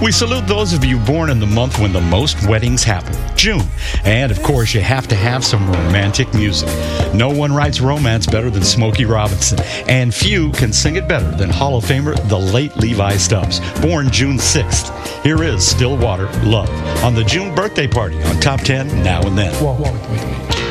We salute those of you born in the month when the most weddings happen, June. And, of course, you have to have some romantic music. No one writes romance better than Smokey Robinson, and few can sing it better than Hall of Famer, the late Levi Stubbs, born June 6th. Here is Stillwater Love on the June birthday party on Top 10 Now and Then. Walk with me.